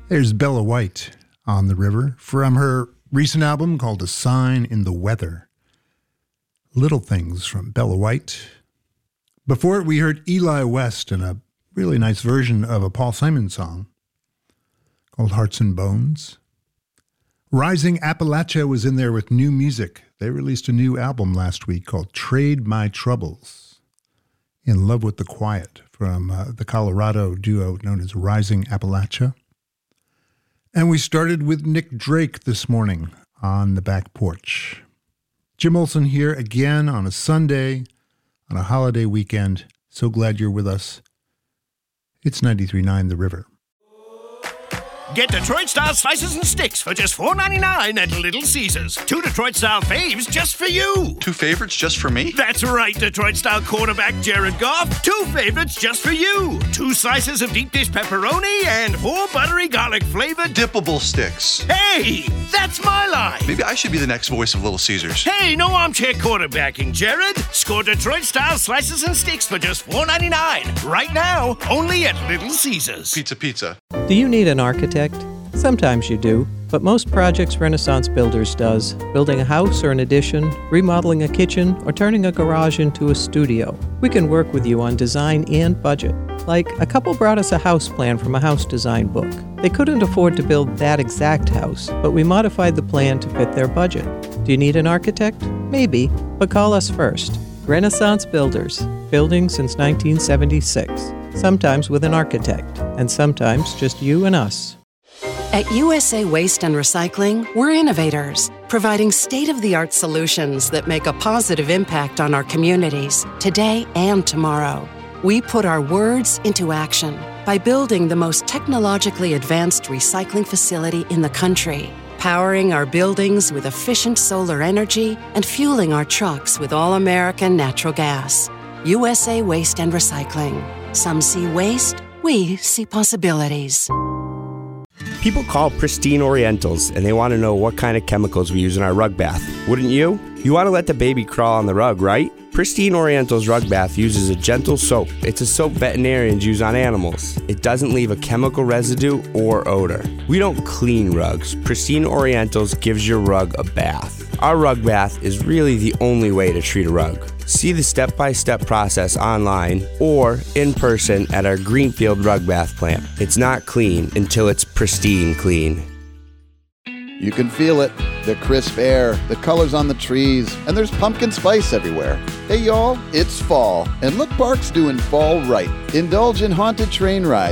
There's Bella White on the river from her recent album called A Sign in the Weather. Little Things from Bella White. Before it, we heard Eli West in a really nice version of a Paul Simon song called Hearts and Bones. Rising Appalachia was in there with new music. They released a new album last week called Trade My Troubles. In Love with the Quiet from the Colorado duo known as Rising Appalachia. And we started with Nick Drake this morning on the back porch. Jim Olson here again on a Sunday, on a holiday weekend. So glad you're with us. It's 93.9 The River. Get Detroit-style slices and sticks for just $4.99 at Little Caesars. 2 Detroit-style faves just for you. 2 favorites just for me? That's right, Detroit-style quarterback Jared Goff. 2 favorites just for you. 2 slices of deep dish pepperoni and 4 buttery garlic-flavored dippable sticks. Hey, that's my line. Maybe I should be the next voice of Little Caesars. Hey, no armchair quarterbacking, Jared. Score Detroit-style slices and sticks for just $4.99. Right now, only at Little Caesars. Pizza. Do you need an architect? Sometimes you do, but most projects Renaissance Builders does. Building a house or an addition, remodeling a kitchen, or turning a garage into a studio. We can work with you on design and budget. Like, a couple brought us a house plan from a house design book. They couldn't afford to build that exact house, but we modified the plan to fit their budget. Do you need an architect? Maybe, but call us first. Renaissance Builders, building since 1976. Sometimes with an architect, and sometimes just you and us. At USA Waste and Recycling, we're innovators, providing state-of-the-art solutions that make a positive impact on our communities, today and tomorrow. We put our words into action by building the most technologically advanced recycling facility in the country, powering our buildings with efficient solar energy and fueling our trucks with all-American natural gas. USA Waste and Recycling. Some see waste, we see possibilities. People call Pristine Orientals, and they want to know what kind of chemicals we use in our rug bath. Wouldn't you? You want to let the baby crawl on the rug, right? Pristine Oriental's rug bath uses a gentle soap. It's a soap veterinarians use on animals. It doesn't leave a chemical residue or odor. We don't clean rugs. Pristine Orientals gives your rug a bath. Our rug bath is really the only way to treat a rug. See the step-by-step process online or in person at our Greenfield Rug Bath plant. It's not clean until it's pristine clean. You can feel it, the crisp air, the colors on the trees, and there's pumpkin spice everywhere. Hey y'all, it's fall, and look Park's doing fall right. Indulge in haunted train rides